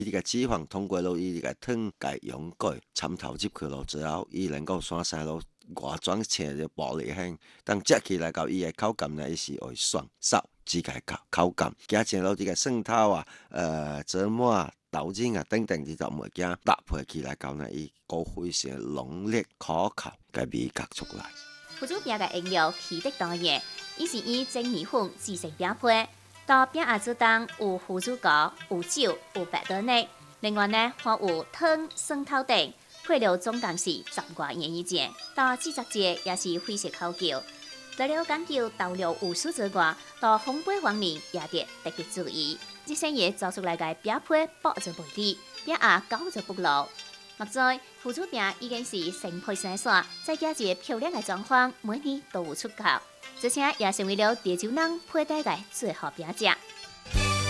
伊個脂肪通過了伊個糖解溶解，參透入去了之後，伊能夠產生了外轉成嘅玻璃香。當食起來到伊個口感呢，伊是會爽爽之個口感。加上了啲個蒜頭啊、芝麻、豆漿啊等等呢種物件搭配起來到呢，伊個非常濃烈可口嘅味覺出來。 腐竹餅嘅原料稀得多樣，伊是以蒸米粉製成餅皮。到餅下之當有腐竹膏、有酒、有白豆泥，另外呢還有糖、蒜頭等，配料總共是10多元一件。到製作節也是非常考究，除了講究豆料有數之外，到烘焙方面也得特別注意。這些嘢做出來嘅餅皮薄就袂利，餅下厚就不牢。目前腐竹餅已經是成批生產，再加一漂亮嘅裝潢，每年都有出口。而且也成為了潮州人佩戴嘅最好餅食。